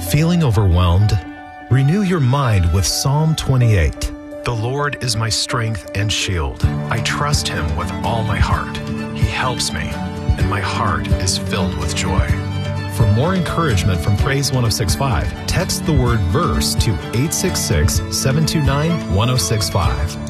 Feeling overwhelmed? Renew your mind with Psalm 28. The Lord is my strength and shield. I trust Him with all my heart. He helps me, and my heart is filled with joy. For more encouragement from Praise 106.5, text the word VERSE to 866-729-1065.